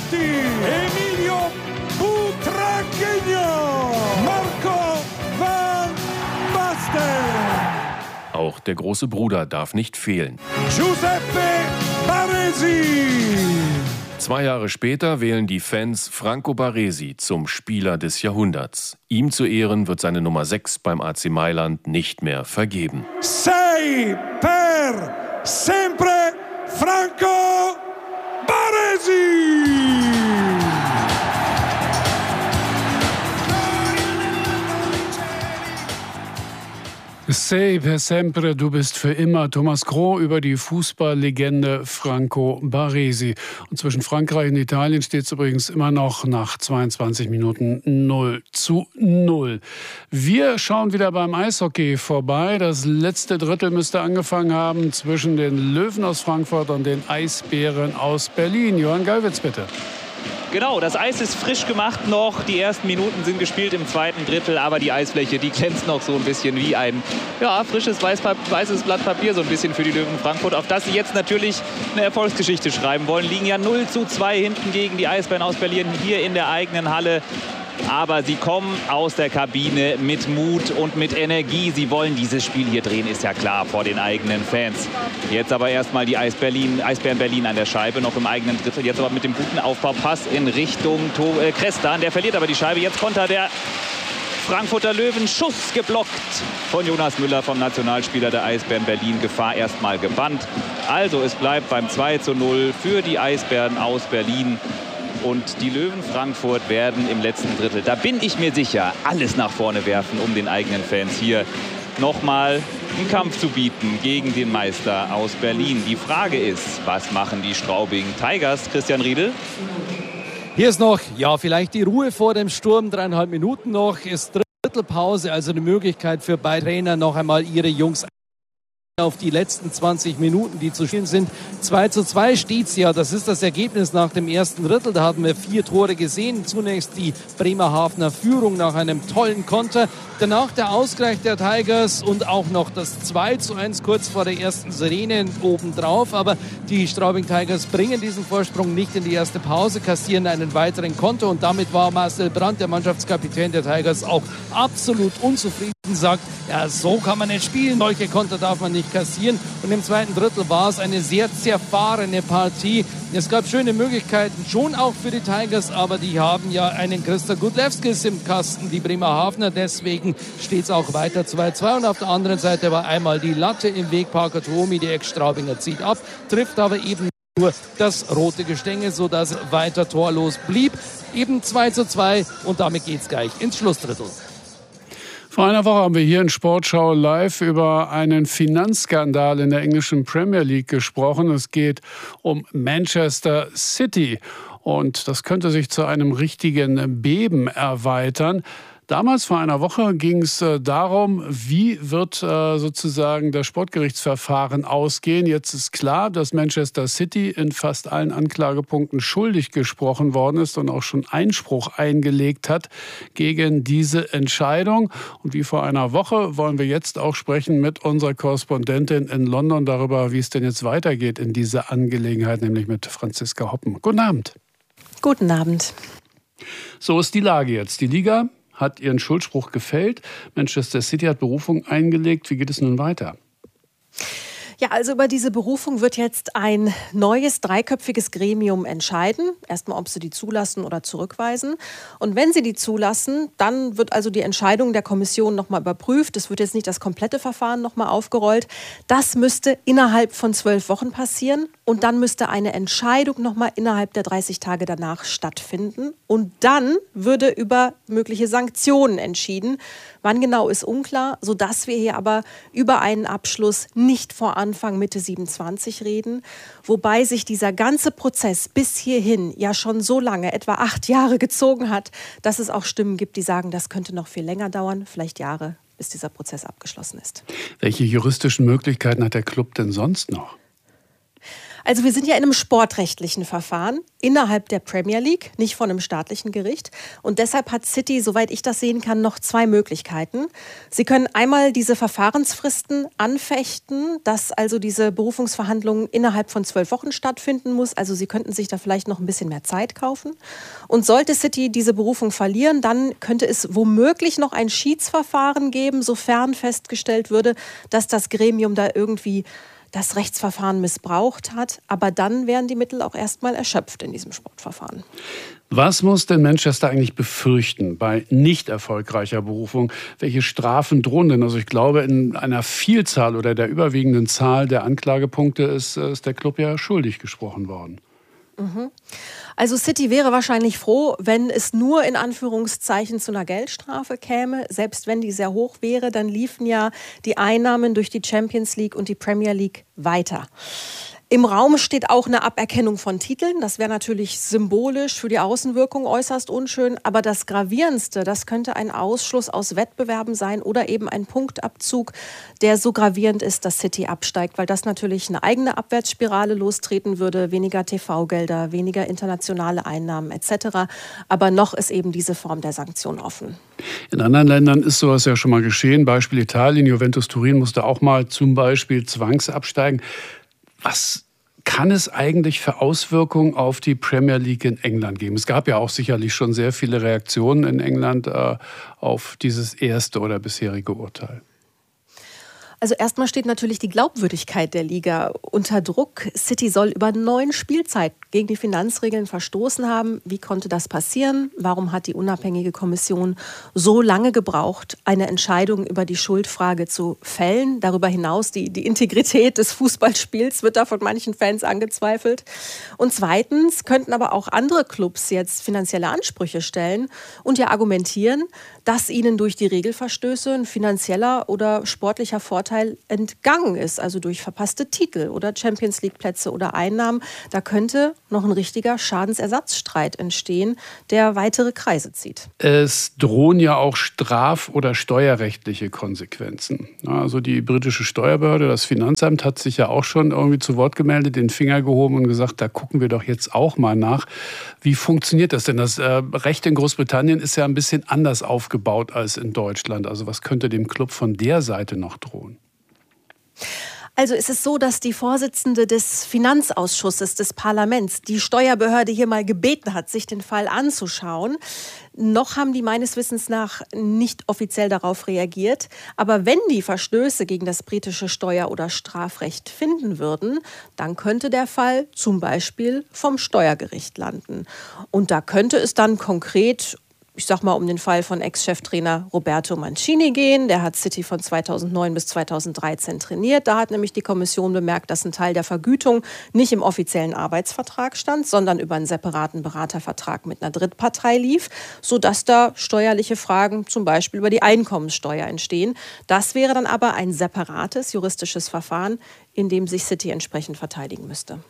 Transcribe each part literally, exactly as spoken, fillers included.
Emilio Butragueño, Marco van Basten. Auch der große Bruder darf nicht fehlen. Giuseppe Baresi. Zwei Jahre später wählen die Fans Franco Baresi zum Spieler des Jahrhunderts. Ihm zu Ehren wird seine Nummer sechs beim A C Mailand nicht mehr vergeben. Sei per sempre Franco Baresi! Sei per sempre, du bist für immer. Thomas Kroh über die Fußballlegende Franco Baresi. Und zwischen Frankreich und Italien steht es übrigens immer noch nach zweiundzwanzig Minuten null zu null. Wir schauen wieder beim Eishockey vorbei. Das letzte Drittel müsste angefangen haben zwischen den Löwen aus Frankfurt und den Eisbären aus Berlin. Johann Gallwitz, bitte. Genau, das Eis ist frisch gemacht noch. Die ersten Minuten sind gespielt im zweiten Drittel, aber die Eisfläche, die glänzt noch so ein bisschen wie ein ja, frisches weißes Blatt Papier, so ein bisschen für die Löwen Frankfurt, auf das sie jetzt natürlich eine Erfolgsgeschichte schreiben wollen. Liegen ja null zu zwei hinten gegen die Eisbären aus Berlin hier in der eigenen Halle. Aber sie kommen aus der Kabine mit Mut und mit Energie. Sie wollen dieses Spiel hier drehen, ist ja klar, vor den eigenen Fans. Jetzt aber erstmal die Eis Berlin, Eisbären Berlin an der Scheibe, noch im eigenen Drittel. Jetzt aber mit dem guten Aufbaupass in Richtung to äh, Krestan. Der verliert aber die Scheibe. Jetzt Konter der Frankfurter Löwen. Schuss geblockt von Jonas Müller, vom Nationalspieler der Eisbären Berlin. Gefahr erstmal gebannt. Also es bleibt beim zwei zu null für die Eisbären aus Berlin. Und die Löwen Frankfurt werden im letzten Drittel, da bin ich mir sicher, alles nach vorne werfen, um den eigenen Fans hier nochmal einen Kampf zu bieten gegen den Meister aus Berlin. Die Frage ist, was machen die Straubing Tigers? Christian Riedel? Hier ist noch, ja, vielleicht die Ruhe vor dem Sturm. Dreieinhalb Minuten noch, ist Drittelpause, also eine Möglichkeit für beide Trainer, noch einmal ihre Jungs auf die letzten zwanzig Minuten, die zu spielen sind. zwei zu zwei steht's ja. Das ist das Ergebnis nach dem ersten Drittel. Da hatten wir vier Tore gesehen. Zunächst die Bremerhavener Führung nach einem tollen Konter. Danach der Ausgleich der Tigers und auch noch das zwei zu eins kurz vor der ersten Sirene obendrauf. Aber die Straubing Tigers bringen diesen Vorsprung nicht in die erste Pause, kassieren einen weiteren Konter. Und damit war Marcel Brandt, der Mannschaftskapitän der Tigers, auch absolut unzufrieden. Sagt, ja, so kann man nicht spielen. Solche Konter darf man nicht kassieren. Und im zweiten Drittel war es eine sehr zerfahrene Partie. Es gab schöne Möglichkeiten, schon auch für die Tigers, aber die haben ja einen Christa Gudlewskis im Kasten, die Bremerhavener. Deswegen steht es auch weiter zwei zu zwei. Und auf der anderen Seite war einmal die Latte im Weg. Parker Tuomi, die Ex-Straubinger, zieht ab, trifft aber eben nur das rote Gestänge, sodass es weiter torlos blieb. Eben zwei zu zwei und damit geht es gleich ins Schlussdrittel. Vor einer Woche haben wir hier in Sportschau live über einen Finanzskandal in der englischen Premier League gesprochen. Es geht um Manchester City und das könnte sich zu einem richtigen Beben erweitern. Damals, vor einer Woche, ging es äh, darum, wie wird äh, sozusagen das Sportgerichtsverfahren ausgehen. Jetzt ist klar, dass Manchester City in fast allen Anklagepunkten schuldig gesprochen worden ist und auch schon Einspruch eingelegt hat gegen diese Entscheidung. Und wie vor einer Woche wollen wir jetzt auch sprechen mit unserer Korrespondentin in London darüber, wie es denn jetzt weitergeht in dieser Angelegenheit, nämlich mit Franziska Hoppen. Guten Abend. Guten Abend. So ist die Lage jetzt. Die Liga hat ihren Schuldspruch gefällt. Manchester City hat Berufung eingelegt. Wie geht es nun weiter? Ja, also über diese Berufung wird jetzt ein neues dreiköpfiges Gremium entscheiden. Erstmal, ob sie die zulassen oder zurückweisen. Und wenn sie die zulassen, dann wird also die Entscheidung der Kommission nochmal überprüft. Es wird jetzt nicht das komplette Verfahren nochmal aufgerollt. Das müsste innerhalb von zwölf Wochen passieren. Und dann müsste eine Entscheidung nochmal innerhalb der dreißig Tage danach stattfinden. Und dann würde über mögliche Sanktionen entschieden. Wann genau ist unklar, sodass wir hier aber über einen Abschluss nicht vor Anfang Mitte siebenundzwanzig reden. Wobei sich dieser ganze Prozess bis hierhin ja schon so lange, etwa acht Jahre gezogen hat, dass es auch Stimmen gibt, die sagen, das könnte noch viel länger dauern, vielleicht Jahre, bis dieser Prozess abgeschlossen ist. Welche juristischen Möglichkeiten hat der Club denn sonst noch? Also wir sind ja in einem sportrechtlichen Verfahren innerhalb der Premier League, nicht von einem staatlichen Gericht. Und deshalb hat City, soweit ich das sehen kann, noch zwei Möglichkeiten. Sie können einmal diese Verfahrensfristen anfechten, dass also diese Berufungsverhandlung innerhalb von zwölf Wochen stattfinden muss. Also Sie könnten sich da vielleicht noch ein bisschen mehr Zeit kaufen. Und sollte City diese Berufung verlieren, dann könnte es womöglich noch ein Schiedsverfahren geben, sofern festgestellt würde, dass das Gremium da irgendwie das Rechtsverfahren missbraucht hat. Aber dann wären die Mittel auch erstmal erschöpft in diesem Sportverfahren. Was muss denn Manchester eigentlich befürchten bei nicht erfolgreicher Berufung? Welche Strafen drohen denn? Also ich glaube, in einer Vielzahl oder der überwiegenden Zahl der Anklagepunkte ist, ist der Club ja schuldig gesprochen worden. Mhm. Also City wäre wahrscheinlich froh, wenn es nur in Anführungszeichen zu einer Geldstrafe käme. Selbst wenn die sehr hoch wäre, dann liefen ja die Einnahmen durch die Champions League und die Premier League weiter. Im Raum steht auch eine Aberkennung von Titeln. Das wäre natürlich symbolisch für die Außenwirkung äußerst unschön. Aber das Gravierendste, das könnte ein Ausschluss aus Wettbewerben sein oder eben ein Punktabzug, der so gravierend ist, dass City absteigt, weil das natürlich eine eigene Abwärtsspirale lostreten würde. Weniger T V-Gelder, weniger internationale Einnahmen et cetera. Aber noch ist eben diese Form der Sanktion offen. In anderen Ländern ist sowas ja schon mal geschehen. Beispiel Italien, Juventus Turin musste auch mal zum Beispiel zwangsabsteigen. Was kann es eigentlich für Auswirkungen auf die Premier League in England geben? Es gab ja auch sicherlich schon sehr viele Reaktionen in England äh, auf dieses erste oder bisherige Urteil. Also erstmal steht natürlich die Glaubwürdigkeit der Liga unter Druck. City soll über neun Spielzeit gegen die Finanzregeln verstoßen haben. Wie konnte das passieren? Warum hat die unabhängige Kommission so lange gebraucht, eine Entscheidung über die Schuldfrage zu fällen? Darüber hinaus, die, die Integrität des Fußballspiels wird da von manchen Fans angezweifelt. Und zweitens könnten aber auch andere Clubs jetzt finanzielle Ansprüche stellen und ja argumentieren, dass ihnen durch die Regelverstöße ein finanzieller oder sportlicher Vorteil entgangen ist, also durch verpasste Titel oder Champions-League-Plätze oder Einnahmen. Da könnte noch ein richtiger Schadensersatzstreit entstehen, der weitere Kreise zieht. Es drohen ja auch straf- oder steuerrechtliche Konsequenzen. Also die britische Steuerbehörde, das Finanzamt, hat sich ja auch schon irgendwie zu Wort gemeldet, den Finger gehoben und gesagt, da gucken wir doch jetzt auch mal nach. Wie funktioniert das denn? Das äh, Recht in Großbritannien ist ja ein bisschen anders aufgebaut als in Deutschland. Also was könnte dem Club von der Seite noch drohen? Also es ist so, dass die Vorsitzende des Finanzausschusses des Parlaments die Steuerbehörde hier mal gebeten hat, sich den Fall anzuschauen. Noch haben die meines Wissens nach nicht offiziell darauf reagiert. Aber wenn die Verstöße gegen das britische Steuer- oder Strafrecht finden würden, dann könnte der Fall zum Beispiel vom Steuergericht landen. Und da könnte es dann konkret, ich sag mal, um den Fall von Ex-Cheftrainer Roberto Mancini gehen. Der hat City von zweitausendneun bis zweitausenddreizehn trainiert. Da hat nämlich die Kommission bemerkt, dass ein Teil der Vergütung nicht im offiziellen Arbeitsvertrag stand, sondern über einen separaten Beratervertrag mit einer Drittpartei lief, sodass da steuerliche Fragen zum Beispiel über die Einkommenssteuer entstehen. Das wäre dann aber ein separates juristisches Verfahren, in dem sich City entsprechend verteidigen müsste.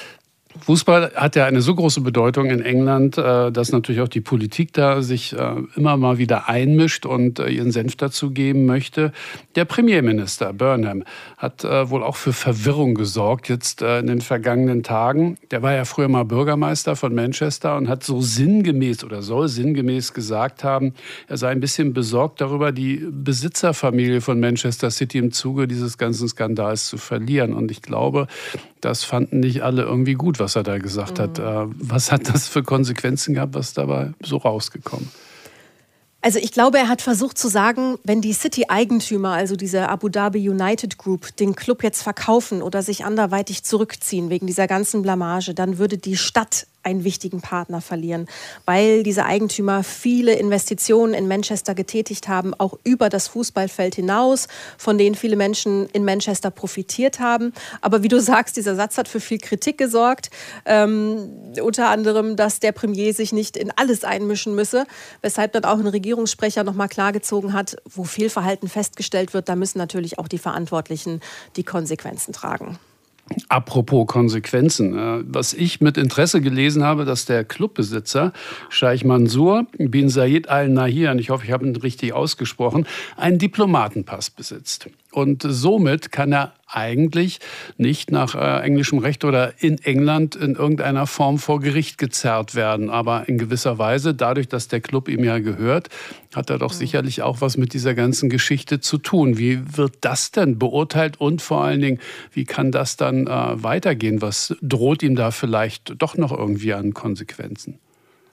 Fußball hat ja eine so große Bedeutung in England, dass natürlich auch die Politik da sich immer mal wieder einmischt und ihren Senf dazu geben möchte. Der Premierminister Burnham hat wohl auch für Verwirrung gesorgt jetzt in den vergangenen Tagen. Der war ja früher mal Bürgermeister von Manchester und hat so sinngemäß oder soll sinngemäß gesagt haben, er sei ein bisschen besorgt darüber, die Besitzerfamilie von Manchester City im Zuge dieses ganzen Skandals zu verlieren. Und ich glaube, das fanden nicht alle irgendwie gut, was er da gesagt mhm. hat. Was hat das für Konsequenzen gehabt? Was ist dabei so rausgekommen? Also ich glaube, er hat versucht zu sagen, wenn die City-Eigentümer, also diese Abu Dhabi United Group, den Club jetzt verkaufen oder sich anderweitig zurückziehen wegen dieser ganzen Blamage, dann würde die Stadt einen wichtigen Partner verlieren, weil diese Eigentümer viele Investitionen in Manchester getätigt haben, auch über das Fußballfeld hinaus, von denen viele Menschen in Manchester profitiert haben. Aber wie du sagst, dieser Satz hat für viel Kritik gesorgt, ähm, unter anderem, dass der Premier sich nicht in alles einmischen müsse, weshalb dann auch ein Regierungssprecher noch mal klargezogen hat, wo Fehlverhalten festgestellt wird, da müssen natürlich auch die Verantwortlichen die Konsequenzen tragen. Apropos Konsequenzen. Was ich mit Interesse gelesen habe, dass der Clubbesitzer Scheich Mansour bin Zayed Al Nahyan, ich hoffe, ich habe ihn richtig ausgesprochen, einen Diplomatenpass besitzt. Und somit kann er eigentlich nicht nach äh, englischem Recht oder in England in irgendeiner Form vor Gericht gezerrt werden. Aber in gewisser Weise, dadurch, dass der Club ihm ja gehört, hat er doch sicherlich auch was mit dieser ganzen Geschichte zu tun. Wie wird das denn beurteilt und vor allen Dingen, wie kann das dann äh, weitergehen? Was droht ihm da vielleicht doch noch irgendwie an Konsequenzen?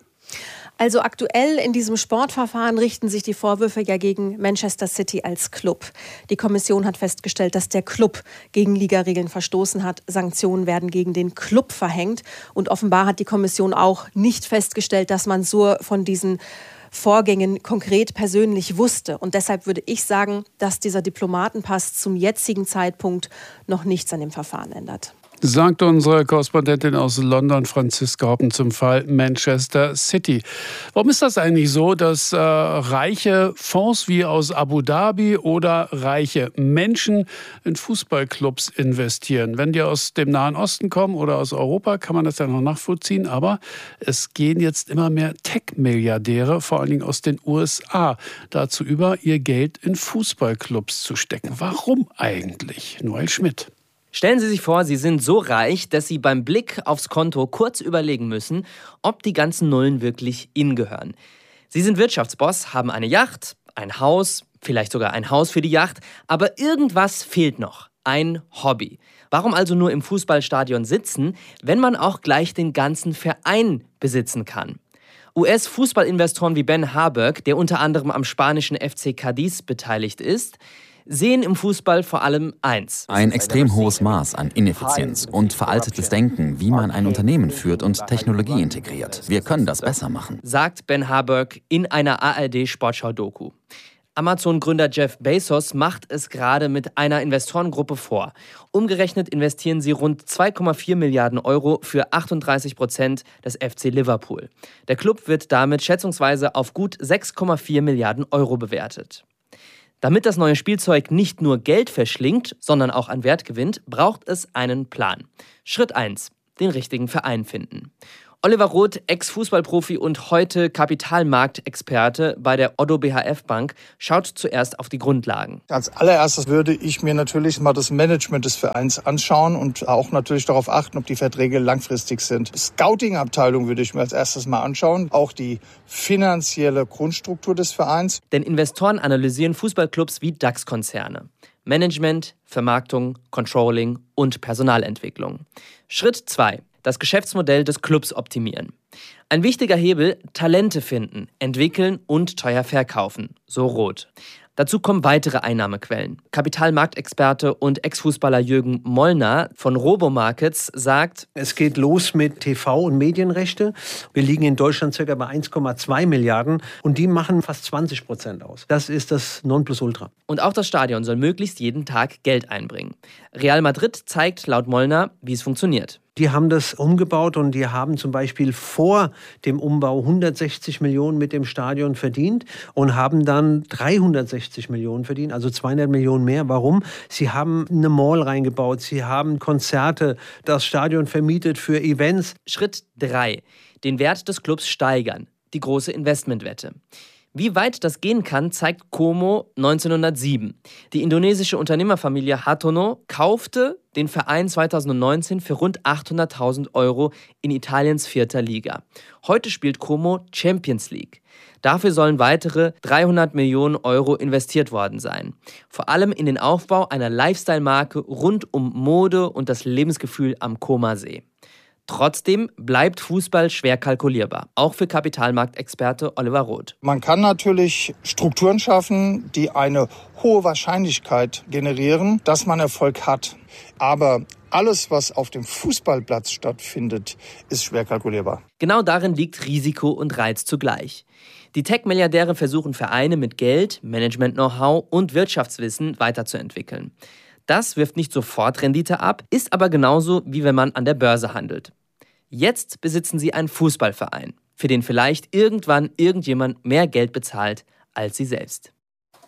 Also aktuell in diesem Sportverfahren richten sich die Vorwürfe ja gegen Manchester City als Club. Die Kommission hat festgestellt, dass der Club gegen Ligaregeln verstoßen hat. Sanktionen werden gegen den Club verhängt. Und offenbar hat die Kommission auch nicht festgestellt, dass man so von diesen Vorgängen konkret persönlich wusste. Und deshalb würde ich sagen, dass dieser Diplomatenpass zum jetzigen Zeitpunkt noch nichts an dem Verfahren ändert. Sagt unsere Korrespondentin aus London, Franziska Hoppen, zum Fall Manchester City. Warum ist das eigentlich so, dass äh, reiche Fonds wie aus Abu Dhabi oder reiche Menschen in Fußballclubs investieren? Wenn die aus dem Nahen Osten kommen oder aus Europa, kann man das ja noch nachvollziehen. Aber es gehen jetzt immer mehr Tech-Milliardäre, vor allen Dingen aus den U S A, dazu über, ihr Geld in Fußballclubs zu stecken. Warum eigentlich? Noel Schmidt. Stellen Sie sich vor, Sie sind so reich, dass Sie beim Blick aufs Konto kurz überlegen müssen, ob die ganzen Nullen wirklich Ihnen gehören. Sie sind Wirtschaftsboss, haben eine Yacht, ein Haus, vielleicht sogar ein Haus für die Yacht, aber irgendwas fehlt noch, ein Hobby. Warum also nur im Fußballstadion sitzen, wenn man auch gleich den ganzen Verein besitzen kann? U S-Fußballinvestoren wie Ben Harburg, der unter anderem am spanischen F C Cadiz beteiligt ist, sehen im Fußball vor allem eins. Ein extrem hohes Maß an Ineffizienz und veraltetes Denken, wie man ein Unternehmen führt und Technologie integriert. Wir können das besser machen, sagt Ben Harburg in einer A R D-Sportschau-Doku. Amazon-Gründer Jeff Bezos macht es gerade mit einer Investorengruppe vor. Umgerechnet investieren sie rund zwei Komma vier Milliarden Euro für achtunddreißig Prozent des F C Liverpool. Der Club wird damit schätzungsweise auf gut sechs Komma vier Milliarden Euro bewertet. Damit das neue Spielzeug nicht nur Geld verschlingt, sondern auch an Wert gewinnt, braucht es einen Plan. Schritt eins. Den richtigen Verein finden. Oliver Roth, Ex-Fußballprofi und heute Kapitalmarktexperte bei der Oddo B H F Bank, schaut zuerst auf die Grundlagen. Als allererstes würde ich mir natürlich mal das Management des Vereins anschauen und auch natürlich darauf achten, ob die Verträge langfristig sind. Scouting-Abteilung würde ich mir als erstes mal anschauen, auch die finanzielle Grundstruktur des Vereins. Denn Investoren analysieren Fußballclubs wie DAX-Konzerne. Management, Vermarktung, Controlling und Personalentwicklung. Schritt zwei. Das Geschäftsmodell des Clubs optimieren. Ein wichtiger Hebel, Talente finden, entwickeln und teuer verkaufen, so Roth. Dazu kommen weitere Einnahmequellen. Kapitalmarktexperte und Ex-Fußballer Jürgen Mollner von Robo-Markets sagt: Es geht los mit T V- und Medienrechte. Wir liegen in Deutschland ca. bei eins Komma zwei Milliarden und die machen fast zwanzig Prozent aus. Das ist das Nonplusultra. Und auch das Stadion soll möglichst jeden Tag Geld einbringen. Real Madrid zeigt laut Mollner, wie es funktioniert. Die haben das umgebaut und die haben zum Beispiel vor dem Umbau hundertsechzig Millionen mit dem Stadion verdient und haben dann dreihundertsechzig Millionen verdient, also zweihundert Millionen mehr. Warum? Sie haben eine Mall reingebaut, sie haben Konzerte, das Stadion vermietet für Events. Schritt drei. Den Wert des Clubs steigern. Die große Investmentwette. Wie weit das gehen kann, zeigt Como neunzehnhundertsieben. Die indonesische Unternehmerfamilie Hartono kaufte den Verein zweitausendneunzehn für rund achthunderttausend Euro in Italiens vierter Liga. Heute spielt Como Champions League. Dafür sollen weitere dreihundert Millionen Euro investiert worden sein. Vor allem in den Aufbau einer Lifestyle-Marke rund um Mode und das Lebensgefühl am Comer-See. Trotzdem bleibt Fußball schwer kalkulierbar, auch für Kapitalmarktexperte Oliver Roth. Man kann natürlich Strukturen schaffen, die eine hohe Wahrscheinlichkeit generieren, dass man Erfolg hat. Aber alles, was auf dem Fußballplatz stattfindet, ist schwer kalkulierbar. Genau darin liegt Risiko und Reiz zugleich. Die Tech-Milliardäre versuchen Vereine mit Geld, Management-Know-how und Wirtschaftswissen weiterzuentwickeln. Das wirft nicht sofort Rendite ab, ist aber genauso, wie wenn man an der Börse handelt. Jetzt besitzen sie einen Fußballverein, für den vielleicht irgendwann irgendjemand mehr Geld bezahlt als sie selbst.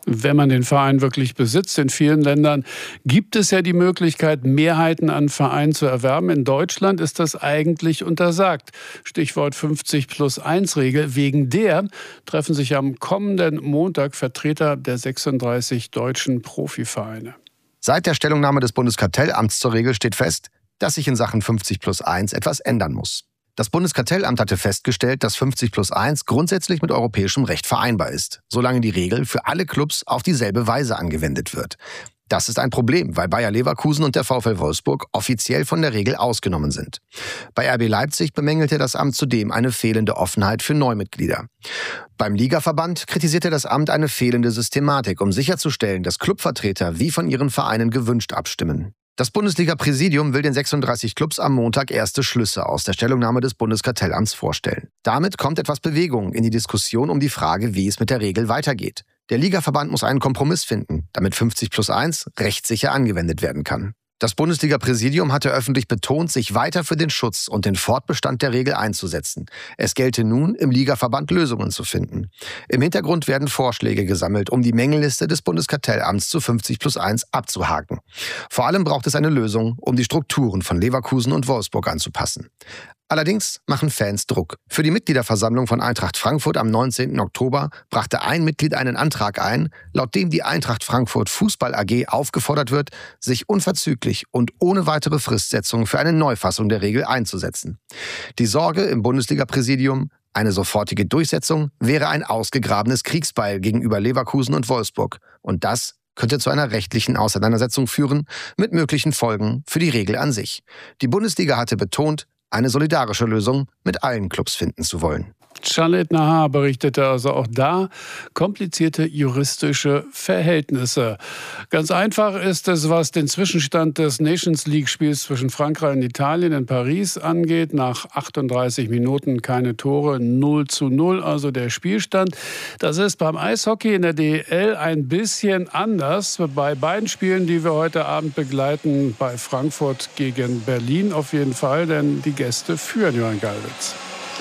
wenn man den Verein wirklich besitzt. In vielen Ländern gibt es ja die Möglichkeit, Mehrheiten an Vereinen zu erwerben. In Deutschland ist das eigentlich untersagt. Stichwort fünfzig plus eins Regel. Wegen der treffen sich am kommenden Montag Vertreter der sechsunddreißig deutschen Profivereine. Seit der Stellungnahme des Bundeskartellamts zur Regel steht fest, dass sich in Sachen fünfzig plus eins etwas ändern muss. Das Bundeskartellamt hatte festgestellt, dass fünfzig plus eins grundsätzlich mit europäischem Recht vereinbar ist, solange die Regel für alle Clubs auf dieselbe Weise angewendet wird. Das ist ein Problem, weil Bayer Leverkusen und der VfL Wolfsburg offiziell von der Regel ausgenommen sind. Bei R B Leipzig bemängelte das Amt zudem eine fehlende Offenheit für Neumitglieder. Beim Ligaverband kritisierte das Amt eine fehlende Systematik, um sicherzustellen, dass Clubvertreter wie von ihren Vereinen gewünscht abstimmen. Das Bundesliga-Präsidium will den sechsunddreißig Clubs am Montag erste Schlüsse aus der Stellungnahme des Bundeskartellamts vorstellen. Damit kommt etwas Bewegung in die Diskussion um die Frage, wie es mit der Regel weitergeht. Der Ligaverband muss einen Kompromiss finden, damit fünfzig plus eins rechtssicher angewendet werden kann. Das Bundesliga-Präsidium hatte öffentlich betont, sich weiter für den Schutz und den Fortbestand der Regel einzusetzen. Es gelte nun, im Ligaverband Lösungen zu finden. Im Hintergrund werden Vorschläge gesammelt, um die Mängelliste des Bundeskartellamts zu fünfzig plus eins abzuhaken. Vor allem braucht es eine Lösung, um die Strukturen von Leverkusen und Wolfsburg anzupassen. Allerdings machen Fans Druck. Für die Mitgliederversammlung von Eintracht Frankfurt am neunzehnten Oktober brachte ein Mitglied einen Antrag ein, laut dem die Eintracht Frankfurt Fußball A G aufgefordert wird, sich unverzüglich und ohne weitere Fristsetzung für eine Neufassung der Regel einzusetzen. Die Sorge im Bundesliga-Präsidium: eine sofortige Durchsetzung wäre ein ausgegrabenes Kriegsbeil gegenüber Leverkusen und Wolfsburg. Und das könnte zu einer rechtlichen Auseinandersetzung führen, mit möglichen Folgen für die Regel an sich. Die Bundesliga hatte betont, eine solidarische Lösung mit allen Clubs finden zu wollen. Khaled Nahar berichtete also auch da komplizierte juristische Verhältnisse. Ganz einfach ist es, was den Zwischenstand des Nations League-Spiels zwischen Frankreich und Italien in Paris angeht. Nach achtunddreißig Minuten keine Tore, null zu null, also der Spielstand. Das ist beim Eishockey in der D E L ein bisschen anders. Bei beiden Spielen, die wir heute Abend begleiten, bei Frankfurt gegen Berlin auf jeden Fall, denn die Gäste führen, Johann Gallwitz.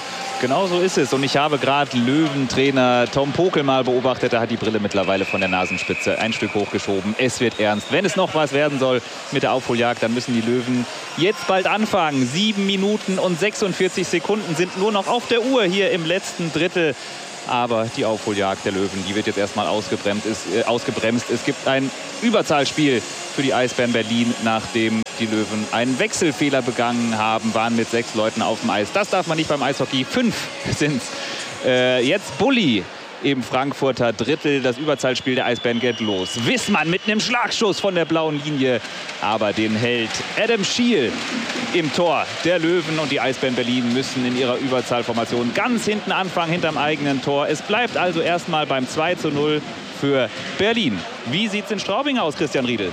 Genau so ist es. Und ich habe gerade Löwentrainer Tom Pokel mal beobachtet. Er hat die Brille mittlerweile von der Nasenspitze ein Stück hochgeschoben. Es wird ernst. Wenn es noch was werden soll mit der Aufholjagd, dann müssen die Löwen jetzt bald anfangen. Sieben Minuten und sechsundvierzig Sekunden sind nur noch auf der Uhr hier im letzten Drittel. Aber die Aufholjagd der Löwen, die wird jetzt erstmal ausgebremst. Es, äh, ausgebremst. Es gibt ein Überzahlspiel für die Eisbären Berlin, nachdem die Löwen einen Wechselfehler begangen haben, waren mit sechs Leuten auf dem Eis. Das darf man nicht beim Eishockey. Fünf sind äh, jetzt Bulli im Frankfurter Drittel. Das Überzahlspiel der Eisbären geht los. Wissmann mit einem Schlagschuss von der blauen Linie. Aber den hält Adam Schiel im Tor der Löwen. Und die Eisbären Berlin müssen in ihrer Überzahlformation ganz hinten anfangen, hinterm eigenen Tor. Es bleibt also erstmal beim zwei zu null für Berlin. Wie sieht es in Straubing aus, Christian Riedel?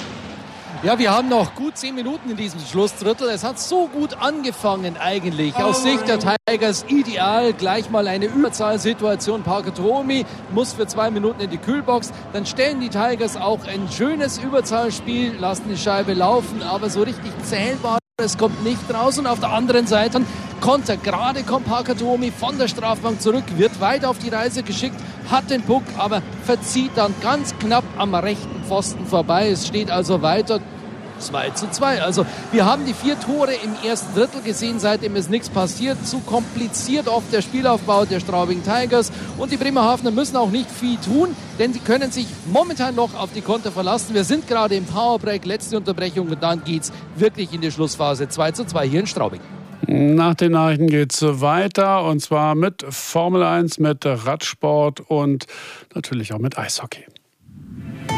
Ja, wir haben noch gut zehn Minuten in diesem Schlussdrittel. Es hat so gut angefangen eigentlich. Aus Sicht der Tigers ideal. Gleich mal eine Überzahlsituation. Parker Tuomi muss für zwei Minuten in die Kühlbox. Dann stellen die Tigers auch ein schönes Überzahlspiel, lassen die Scheibe laufen, aber so richtig zählbar. Es kommt nicht raus. Und auf der anderen Seite Konter. Gerade kommt Parker Tuomi von der Strafbank zurück, wird weit auf die Reise geschickt, hat den Puck, aber verzieht dann ganz knapp am rechten Pfosten vorbei. Es steht also weiter zwei zu zwei. Also wir haben die vier Tore im ersten Drittel gesehen, seitdem ist nichts passiert. Zu kompliziert oft der Spielaufbau der Straubing Tigers. Und die Bremerhavener müssen auch nicht viel tun, denn sie können sich momentan noch auf die Konter verlassen. Wir sind gerade im Powerbreak, letzte Unterbrechung und dann geht's wirklich in die Schlussphase. zwei zu zwei hier in Straubing. Nach den Nachrichten geht es weiter, und zwar mit Formel eins, mit Radsport und natürlich auch mit Eishockey.